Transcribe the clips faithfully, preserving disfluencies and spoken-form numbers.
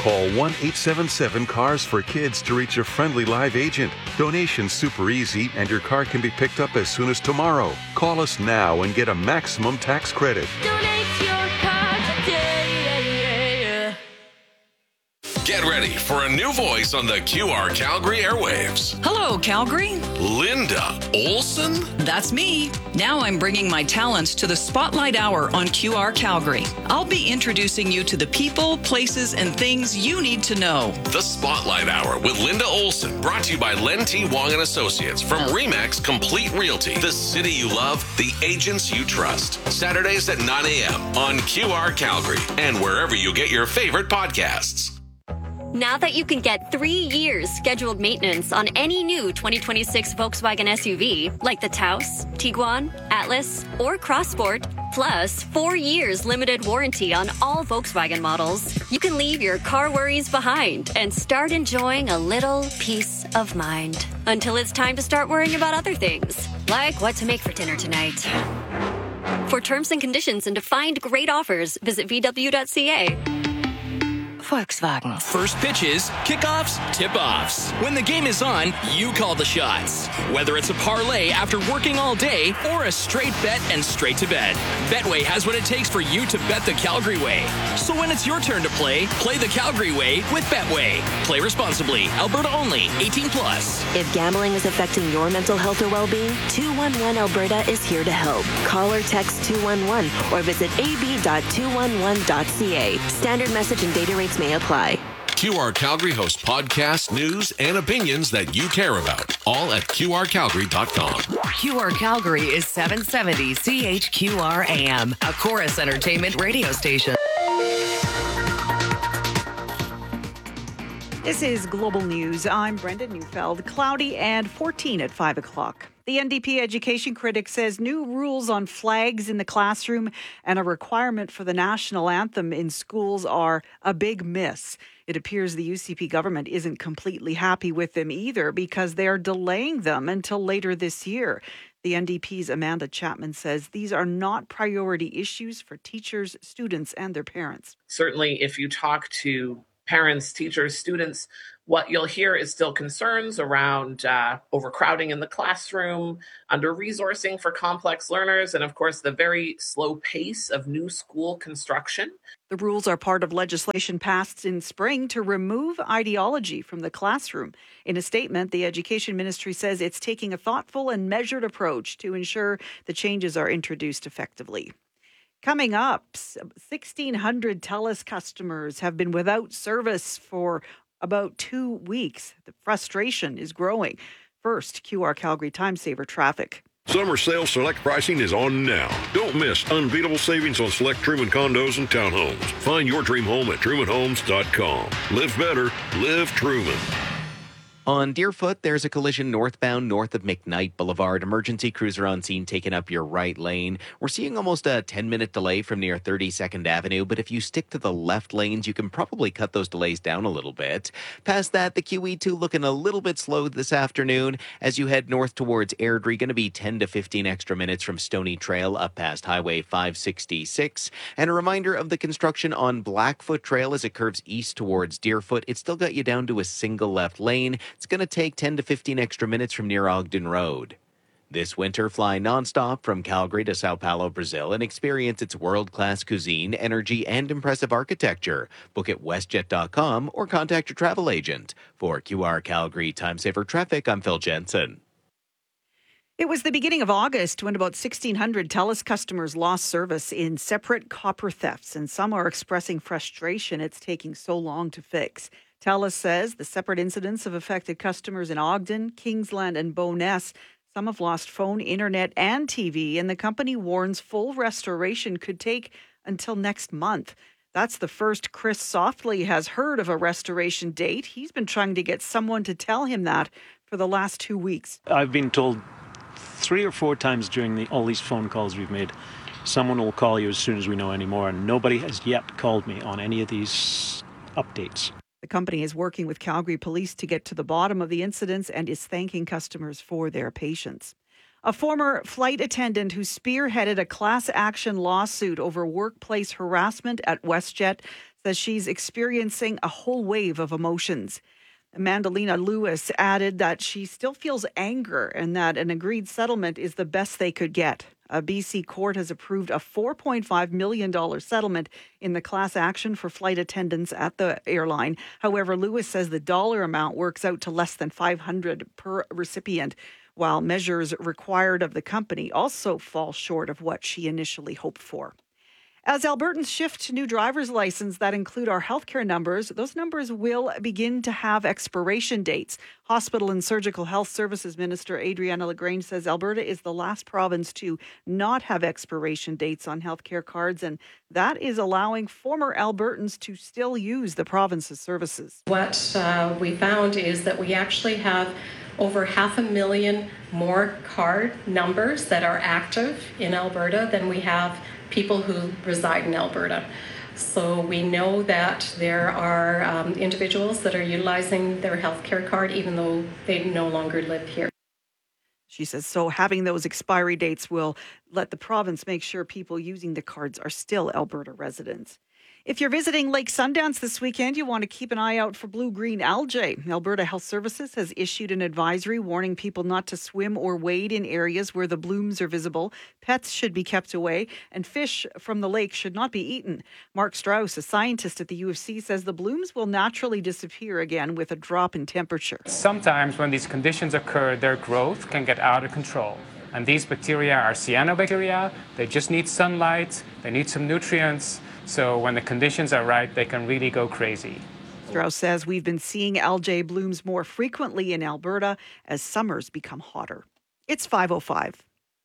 Call one eight seven seven cars for kids to reach a friendly live agent. Donation's super easy and your car can be picked up as soon as tomorrow. Call us now and get a maximum tax credit. Donate your car today. Get ready for a new voice on the Q R Calgary airwaves. Hello, Calgary. Linda Olson? That's me. Now I'm bringing my talents to the Spotlight Hour on Q R Calgary. I'll be introducing you to the people, places, and things you need to know. The Spotlight Hour with Linda Olson, brought to you by Len T. Wong and Associates from Remax Complete Realty. The city you love, the agents you trust. Saturdays at nine a.m. on Q R Calgary and wherever you get your favorite podcasts. Now that you can get three years scheduled maintenance on any new twenty twenty-six Volkswagen S U V, like the Taos, Tiguan, Atlas, or Crossport, plus four years limited warranty on all Volkswagen models, you can leave your car worries behind and start enjoying a little peace of mind. Until it's time to start worrying about other things, like what to make for dinner tonight. For terms and conditions and to find great offers, visit v w dot c a. Volkswagen. First pitches, kickoffs, tip-offs. When the game is on, you call the shots. Whether it's a parlay after working all day or a straight bet and straight to bed, Betway has what it takes for you to bet the Calgary way. So when it's your turn to play, play the Calgary way with Betway. Play responsibly. Alberta only. eighteen plus. If gambling is affecting your mental health or well-being, two one one Alberta is here to help. Call or text two one one or visit a b dot two one one dot c a. Standard message and data rates may apply. Q R Calgary hosts podcasts, news, and opinions that you care about. All at q r calgary dot com. Q R Calgary is seven seventy C H Q R A M, a Chorus Entertainment radio station. This is Global News. I'm Brenda Neufeld. Cloudy and fourteen at five o'clock. The N D P education critic says new rules on flags in the classroom and a requirement for the national anthem in schools are a big miss. It appears the U C P government isn't completely happy with them either because they're delaying them until later this year. The N D P's Amanda Chapman says these are not priority issues for teachers, students, and their parents. Certainly, if you talk to parents, teachers, students, what you'll hear is still concerns around uh, overcrowding in the classroom, under-resourcing for complex learners, and of course, the very slow pace of new school construction. The rules are part of legislation passed in spring to remove ideology from the classroom. In a statement, the Education Ministry says it's taking a thoughtful and measured approach to ensure the changes are introduced effectively. Coming up, sixteen hundred TELUS customers have been without service for about two weeks. The frustration is growing. First, Q R Calgary Time Saver traffic. Summer sale select pricing is on now. Don't miss unbeatable savings on select Truman condos and townhomes. Find your dream home at truman homes dot com. Live better, live Truman. On Deerfoot, there's a collision northbound north of McKnight Boulevard. Emergency cruiser on scene taking up your right lane. We're seeing almost a ten-minute delay from near thirty-second Avenue, but if you stick to the left lanes, you can probably cut those delays down a little bit. Past that, the Q E two looking a little bit slow this afternoon. As you head north towards Airdrie, going to be ten to fifteen extra minutes from Stony Trail up past Highway five sixty-six. And a reminder of the construction on Blackfoot Trail as it curves east towards Deerfoot. It's still got you down to a single left lane. It's going to take ten to fifteen extra minutes from near Ogden Road. This winter, fly nonstop from Calgary to Sao Paulo, Brazil, and experience its world-class cuisine, energy, and impressive architecture. Book at westjet dot com or contact your travel agent. For Q R Calgary Time Saver Traffic, I'm Phil Jensen. It was the beginning of August when about sixteen hundred TELUS customers lost service in separate copper thefts, and some are expressing frustration it's taking so long to fix. TELUS says the separate incidents have affected customers in Ogden, Kingsland, and Bowness. Some have lost phone, internet, and T V, and the company warns full restoration could take until next month. That's the first Chris Softly has heard of a restoration date. He's been trying to get someone to tell him that for the last two weeks. I've been told three or four times during the, all these phone calls we've made, someone will call you as soon as we know any more, and nobody has yet called me on any of these updates. The company is working with Calgary Police to get to the bottom of the incidents and is thanking customers for their patience. A former flight attendant who spearheaded a class action lawsuit over workplace harassment at WestJet says she's experiencing a whole wave of emotions. Mandalina Lewis added that she still feels anger and that an agreed settlement is the best they could get. A B C court has approved a four point five million dollars settlement in the class action for flight attendants at the airline. However, Lewis says the dollar amount works out to less than five hundred dollars per recipient, while measures required of the company also fall short of what she initially hoped for. As Albertans shift to new driver's license that include our healthcare numbers, those numbers will begin to have expiration dates. Hospital and Surgical Health Services Minister Adriana LaGrange says Alberta is the last province to not have expiration dates on healthcare cards, and that is allowing former Albertans to still use the province's services. What uh, we found is that we actually have over half a million more card numbers that are active in Alberta than we have people who reside in Alberta. So we know that there are um, individuals that are utilizing their healthcare card even though they no longer live here. She says so having those expiry dates will let the province make sure people using the cards are still Alberta residents. If you're visiting Lake Sundance this weekend, you want to keep an eye out for blue-green algae. Alberta Health Services has issued an advisory warning people not to swim or wade in areas where the blooms are visible. Pets should be kept away, and fish from the lake should not be eaten. Mark Strauss, a scientist at the U of C, says the blooms will naturally disappear again with a drop in temperature. Sometimes when these conditions occur, their growth can get out of control. And these bacteria are cyanobacteria. They just need sunlight. They need some nutrients. So when the conditions are right, they can really go crazy. Strauss says we've been seeing algae blooms more frequently in Alberta as summers become hotter. It's five oh five.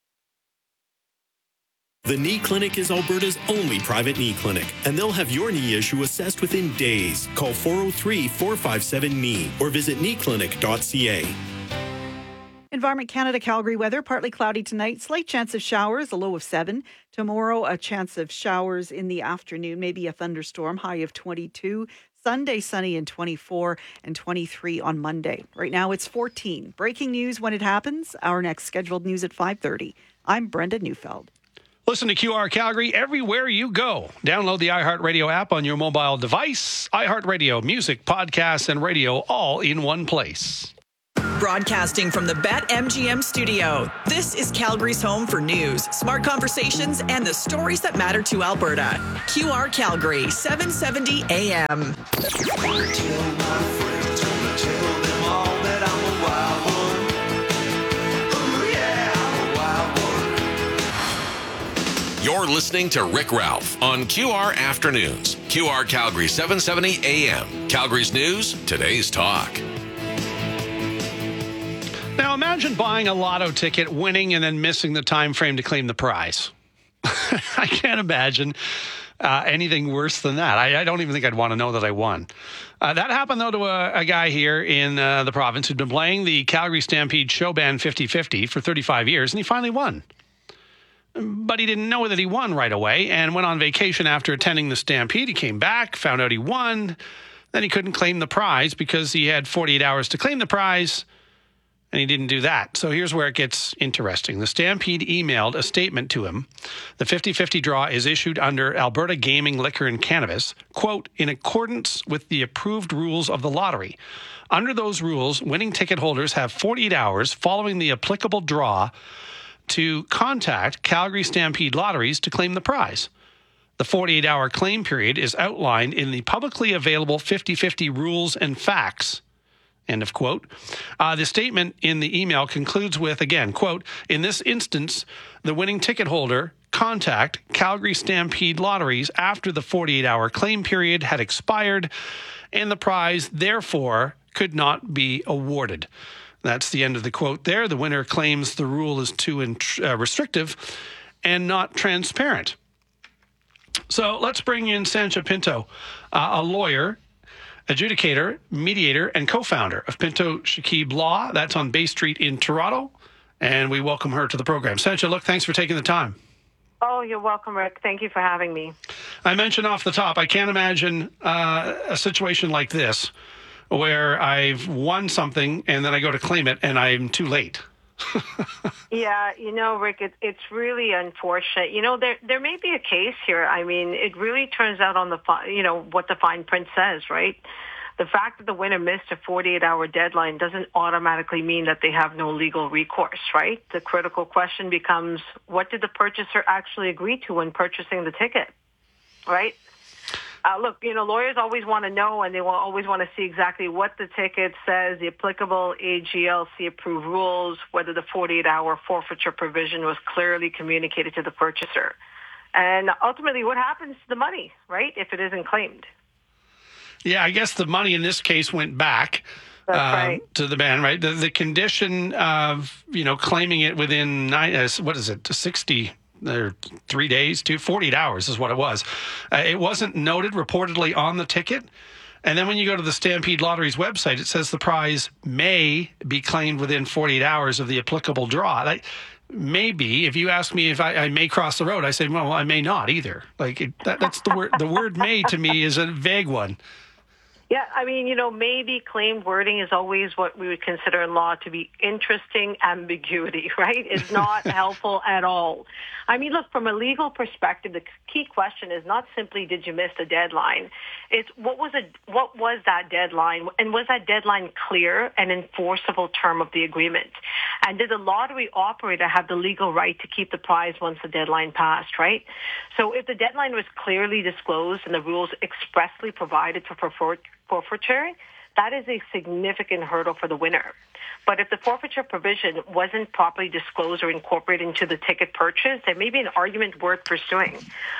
The Knee Clinic is Alberta's only private knee clinic, and they'll have your knee issue assessed within days. Call four oh three, four five seven, K N E E or visit knee clinic dot c a. Environment Canada Calgary weather, partly cloudy tonight, slight chance of showers, a low of seven. Tomorrow, a chance of showers in the afternoon, maybe a thunderstorm, high of twenty-two. Sunday, sunny and twenty-four, and twenty-three on Monday. Right now, it's fourteen. Breaking news when it happens. Our next scheduled news at five thirty. I'm Brenda Neufeld. Listen to Q R Calgary everywhere you go. Download the iHeartRadio app on your mobile device. iHeartRadio, music, podcasts, and radio all in one place. Broadcasting from the BetMGM studio, this is Calgary's home for news, smart conversations, and the stories that matter to Alberta. Q R Calgary, seven seventy A M. You're listening to Rick Ralph on Q R Afternoons. Q R Calgary, seven seventy A M. Calgary's news, today's talk. Now imagine buying a lotto ticket, winning, and then missing the time frame to claim the prize. I can't imagine uh, anything worse than that. I, I don't even think I'd want to know that I won. Uh, that happened, though, to a, a guy here in uh, the province who'd been playing the Calgary Stampede show band fifty fifty for thirty-five years, and he finally won. But he didn't know that he won right away and went on vacation after attending the Stampede. He came back, found out he won. Then he couldn't claim the prize because he had forty-eight hours to claim the prize, and he didn't do that. So here's where it gets interesting. The Stampede emailed a statement to him. The fifty fifty draw is issued under Alberta Gaming, Liquor and Cannabis, quote, in accordance with the approved rules of the lottery. Under those rules, winning ticket holders have forty-eight hours following the applicable draw to contact Calgary Stampede Lotteries to claim the prize. The forty-eight hour claim period is outlined in the publicly available fifty fifty rules and facts. End of quote. Uh, the statement in the email concludes with, again, quote, in this instance, the winning ticket holder contact Calgary Stampede Lotteries after the forty-eight hour claim period had expired and the prize, therefore, could not be awarded. That's the end of the quote there. The winner claims the rule is too int- uh, restrictive and not transparent. So let's bring in Sancha Pinto, uh, a lawyer, adjudicator, mediator, and co-founder of Pinto Shakib Law. That's on Bay Street in Toronto. And we welcome her to the program. Sancha, look, thanks for taking the time. Oh, you're welcome, Rick. Thank you for having me. I mentioned off the top, I can't imagine uh, a situation like this where I've won something and then I go to claim it and I'm too late. Yeah, you know, Rick, it, it's really unfortunate. You know, there there may be a case here. I mean, it really turns out on the, fi- you know, what the fine print says, right? The fact that the winner missed a forty-eight hour deadline doesn't automatically mean that they have no legal recourse, right? The critical question becomes, what did the purchaser actually agree to when purchasing the ticket, right? Uh, look, you know, lawyers always want to know, and they will always want to see exactly what the ticket says, the applicable A G L C-approved rules, whether the forty-eight hour forfeiture provision was clearly communicated to the purchaser. And ultimately, what happens to the money, right, if it isn't claimed? Yeah, I guess the money in this case went back That's um, right. to the band, right? The, the condition of, you know, claiming it within, nine, uh, what is it, sixty or three days, to forty-eight hours is what it was. Uh, it wasn't noted reportedly on the ticket. And then when you go to the Stampede Lottery's website, it says the prize may be claimed within forty-eight hours of the applicable draw. Like, maybe, if you ask me if I, I may cross the road, I say, well, I may not either. Like it, that, that's the word. The word "may" to me is a vague one. Yeah, I mean, you know, maybe claimed wording is always what we would consider in law to be interesting ambiguity, right? It's not helpful at all. I mean, look, from a legal perspective, the key question is not simply did you miss the deadline. It's what was a, what was that deadline, and was that deadline clear and enforceable term of the agreement? And did the lottery operator have the legal right to keep the prize once the deadline passed, right? So if the deadline was clearly disclosed and the rules expressly provided for forfeiture, that is a significant hurdle for the winner. But if the forfeiture provision wasn't properly disclosed or incorporated into the ticket purchase, there may be an argument worth pursuing.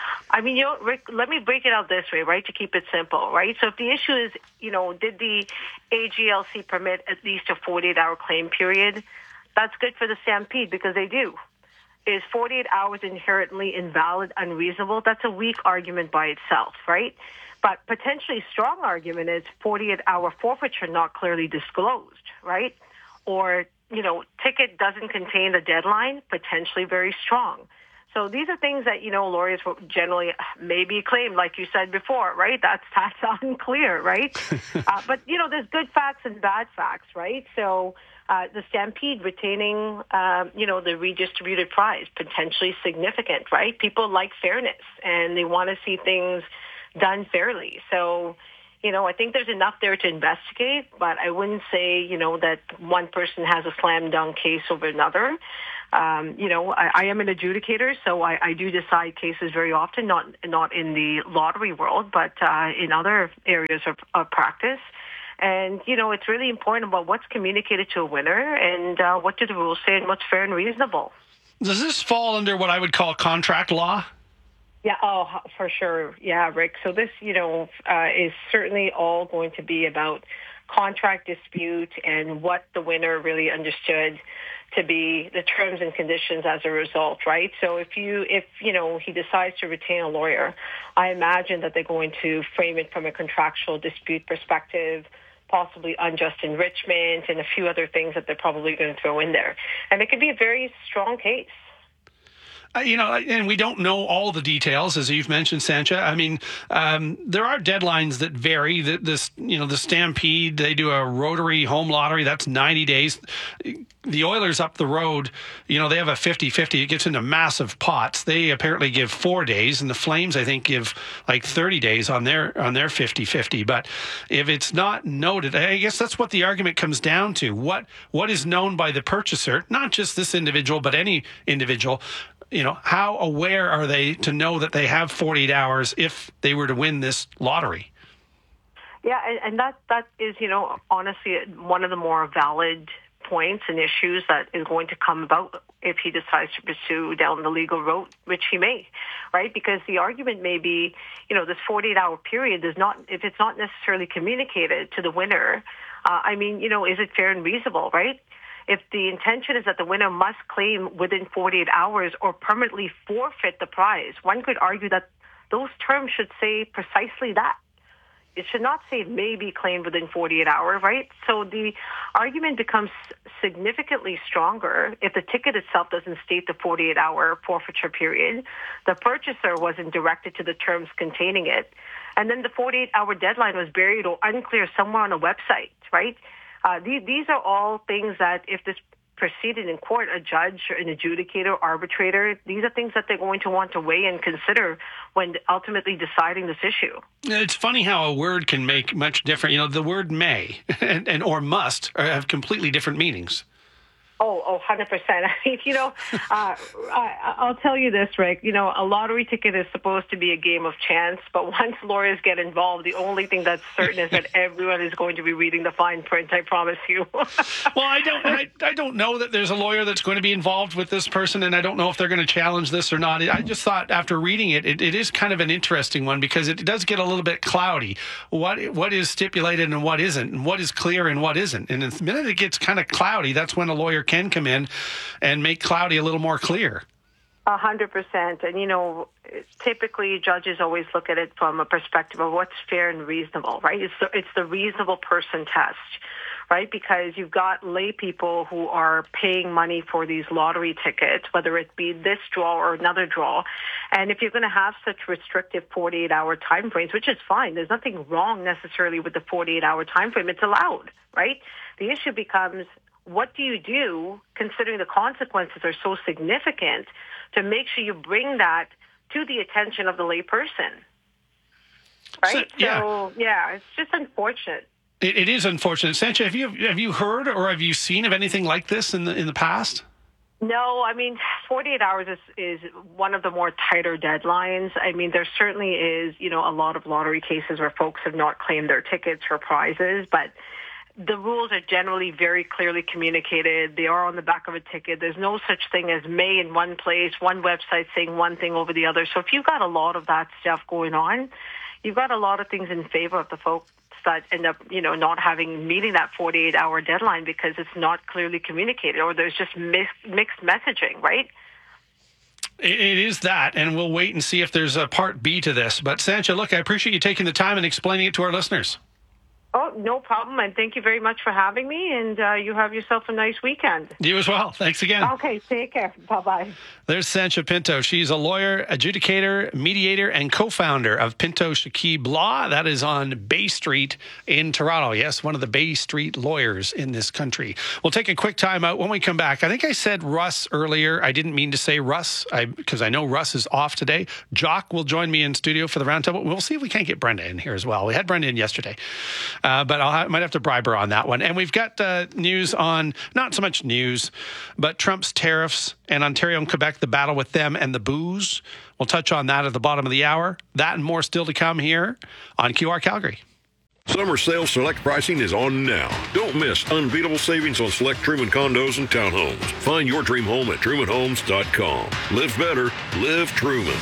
I mean, you know, Rick, let me break it out this way, right, to keep it simple, right? So if the issue is, you know, did the A G L C permit at least a forty-eight hour claim period? That's good for the Stampede because they do. Is forty-eight hours inherently invalid, unreasonable? That's a weak argument by itself, right? But potentially strong argument is forty-eight hour forfeiture not clearly disclosed, right? Or, you know, ticket doesn't contain the deadline, potentially very strong. So these are things that, you know, lawyers will generally maybe claim, like you said before, right? That's, that's unclear, right? uh, but, you know, there's good facts and bad facts, right? So uh, the Stampede retaining, um, you know, the redistributed prize, potentially significant, right? People like fairness, and they want to see things done fairly. So, you know, I think there's enough there to investigate, but I wouldn't say, you know, that one person has a slam dunk case over another. Um, you know, I, I am an adjudicator, so I, I do decide cases very often, not not in the lottery world, but uh, in other areas of, of practice. And, you know, it's really important about what's communicated to a winner and uh, what do the rules say and what's fair and reasonable. Does this fall under what I would call contract law? Yeah, oh, for sure. Yeah, Rick. So this, you know, uh, is certainly all going to be about contract dispute and what the winner really understood to be the terms and conditions as a result, right? So if you, if, you know, he decides to retain a lawyer, I imagine that they're going to frame it from a contractual dispute perspective, possibly unjust enrichment, and a few other things that they're probably going to throw in there. And it could be a very strong case. Uh, you know, and we don't know all the details, as you've mentioned, Sancha. I mean, um, there are deadlines that vary. The, this, you know, the Stampede, they do a rotary home lottery. That's ninety days. The Oilers up the road, you know, they have a fifty-fifty. It gets into massive pots. They apparently give four days, and the Flames, I think, give like thirty days on their on their fifty-fifty. But if it's not noted, I guess that's what the argument comes down to. What what is known by the purchaser, not just this individual, but any individual. You know, how aware are they to know that they have forty-eight hours if they were to win this lottery? Yeah, and, and that that is, you know, honestly, one of the more valid points and issues that is going to come about if he decides to pursue down the legal road, which he may, right? Because the argument may be, you know, this forty-eight hour period does not, if it's not necessarily communicated to the winner, uh, I mean, you know, is it fair and reasonable, right? If the intention is that the winner must claim within forty-eight hours or permanently forfeit the prize, one could argue that those terms should say precisely that. It should not say may be claimed within forty-eight hours, right? So the argument becomes significantly stronger if the ticket itself doesn't state the forty-eight hour forfeiture period, the purchaser wasn't directed to the terms containing it, and then the forty-eight hour deadline was buried or unclear somewhere on a website, right? Uh, these, these are all things that if this proceeding in court, a judge, an adjudicator, arbitrator, these are things that they're going to want to weigh and consider when ultimately deciding this issue. It's funny how a word can make much different. You know, the word may and, and or must are, have completely different meanings. Oh, oh, one hundred percent. I mean, you know, uh, I, I'll tell you this, Rick. You know, a lottery ticket is supposed to be a game of chance, but once lawyers get involved, the only thing that's certain is that everyone is going to be reading the fine print, I promise you. Well, I don't I, I don't know that there's a lawyer that's going to be involved with this person, and I don't know if they're going to challenge this or not. I just thought after reading it, it, it is kind of an interesting one because it does get a little bit cloudy. What What is stipulated and what isn't, and what is clear and what isn't. And the minute it gets kind of cloudy, that's when a lawyer can come in and make cloudy a little more clear. A hundred percent. And, you know, typically judges always look at it from a perspective of what's fair and reasonable, right? It's the, it's the reasonable person test, right? Because you've got lay people who are paying money for these lottery tickets, whether it be this draw or another draw. And if you're going to have such restrictive forty-eight hour time frames, which is fine, there's nothing wrong necessarily with the forty-eight hour time frame. It's allowed, right? The issue becomes, what do you do, considering the consequences are so significant, to make sure you bring that to the attention of the lay person? Right? So, yeah. so, yeah, it's just unfortunate. It, it is unfortunate. Sancha, have you have you heard or have you seen of anything like this in the in the past? No, I mean, forty-eight hours is, is one of the more tighter deadlines. I mean, there certainly is, you know, a lot of lottery cases where folks have not claimed their tickets or prizes, but the rules are generally very clearly communicated. They are on the back of a ticket. There's no such thing as may in one place, one website saying one thing over the other. So if you've got a lot of that stuff going on, you've got a lot of things in favor of the folks that end up, you know, not having, meeting that forty-eight hour deadline because it's not clearly communicated or there's just mis- mixed messaging, right? It is that, and we'll wait and see if there's a part B to this. But Sancha, look, I appreciate you taking the time and explaining it to our listeners. Oh, no problem, and thank you very much for having me, and uh, you have yourself a nice weekend. You as well. Thanks again. Okay, take care. Bye-bye. There's Sancha Pinto. She's a lawyer, adjudicator, mediator, and co-founder of Pinto Shakib Law. That is on Bay Street in Toronto. Yes, one of the Bay Street lawyers in this country. We'll take a quick time out. When we come back, I think I said Russ earlier. I didn't mean to say Russ because I, I know Russ is off today. Jock will join me in studio for the roundtable. We'll see if we can't get Brenda in here as well. We had Brenda in yesterday. Uh, but I might have to bribe her on that one. And we've got uh, news on, not so much news, but Trump's tariffs and Ontario and Quebec, the battle with them and the booze. We'll touch on that at the bottom of the hour. That and more still to come here on Q R Calgary. Summer sale select pricing is on now. Don't miss unbeatable savings on select Truman condos and townhomes. Find your dream home at truman homes dot com. Live better, live Truman.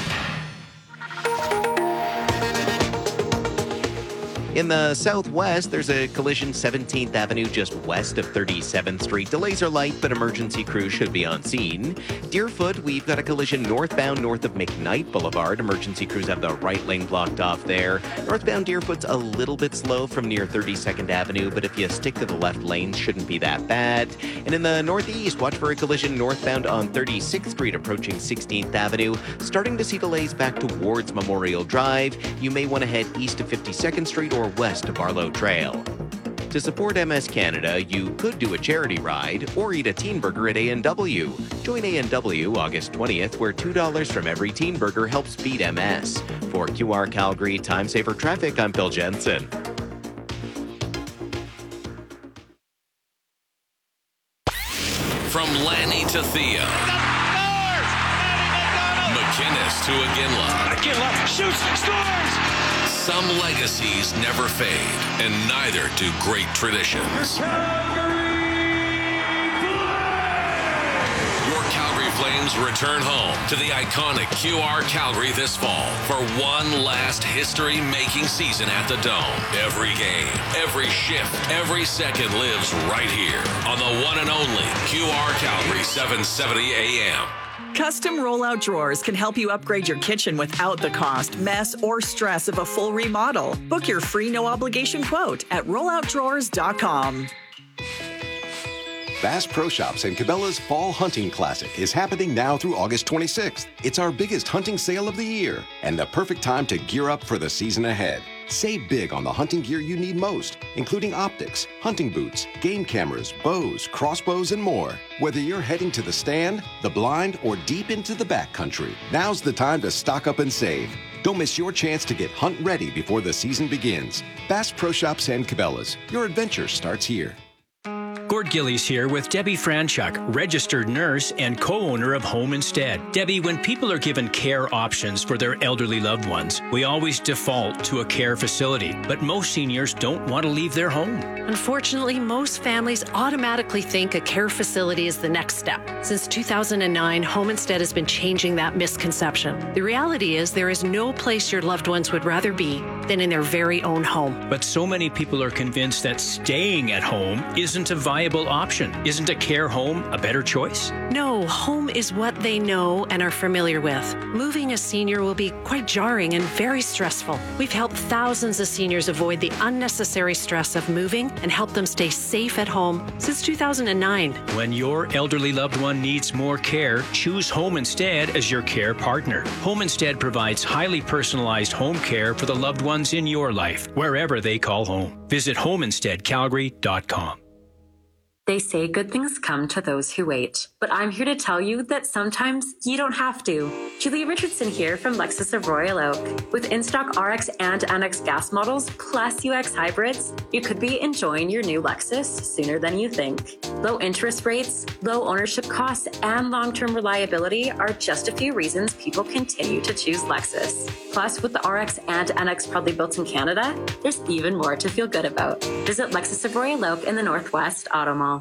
In the southwest, there's a collision seventeenth Avenue just west of thirty-seventh Street. Delays are light, but emergency crews should be on scene. Deerfoot, we've got a collision northbound north of McKnight Boulevard. Emergency crews have the right lane blocked off there. Northbound Deerfoot's a little bit slow from near thirty-second Avenue, but if you stick to the left lane, shouldn't be that bad. And in the northeast, watch for a collision northbound on thirty-sixth Street approaching sixteenth Avenue. Starting to see delays back towards Memorial Drive. You may want to head east of fifty-second Street or west of Barlow Trail. To support M S Canada, you could do a charity ride or eat a teen burger at A and W. Join A and W August twentieth, where two dollars from every teen burger helps beat M S. For Q R Calgary Time Saver Traffic, I'm Bill Jensen. From Lanny to Thea. McInnes to Aginla. Aginla shoots, scores! Some legacies never fade, and neither do great traditions. Your Calgary Flames return home to the iconic Q R Calgary this fall for one last history-making season at the Dome. Every game, every shift, every second lives right here on the one and only Q R Calgary seven seventy A M. Custom rollout drawers can help you upgrade your kitchen without the cost, mess, or stress of a full remodel. Book your free no-obligation quote at rollout drawers dot com. Bass Pro Shops and Cabela's Fall Hunting Classic is happening now through August twenty-sixth. It's our biggest hunting sale of the year and the perfect time to gear up for the season ahead. Save big on the hunting gear you need most, including optics, hunting boots, game cameras, bows, crossbows, and more. Whether you're heading to the stand, the blind, or deep into the backcountry, now's the time to stock up and save. Don't miss your chance to get hunt ready before the season begins. Bass Pro Shops and Cabela's. Your adventure starts here. Gord Gillies here with Debbie Franchuk, registered nurse and co-owner of Home Instead. Debbie, when people are given care options for their elderly loved ones, we always default to a care facility, but most seniors don't want to leave their home. Unfortunately, most families automatically think a care facility is the next step. Since two thousand nine, Home Instead has been changing that misconception. The reality is there is no place your loved ones would rather be than in their very own home. But so many people are convinced that staying at home isn't a viable option. Isn't a care home a better choice? No, home is what they know and are familiar with. Moving a senior will be quite jarring and very stressful. We've helped thousands of seniors avoid the unnecessary stress of moving and help them stay safe at home since two thousand nine. When your elderly loved one needs more care, choose Home Instead as your care partner. Home Instead provides highly personalized home care for the loved ones in your life, wherever they call home. Visit home instead calgary dot com. They say good things come to those who wait, but I'm here to tell you that sometimes you don't have to. Julia Richardson here from Lexus of Royal Oak. With in-stock R X and N X gas models plus U X hybrids, you could be enjoying your new Lexus sooner than you think. Low interest rates, low ownership costs, and long-term reliability are just a few reasons people continue to choose Lexus. Plus, with the R X and N X proudly built in Canada, there's even more to feel good about. Visit Lexus of Royal Oak in the Northwest Auto Mall.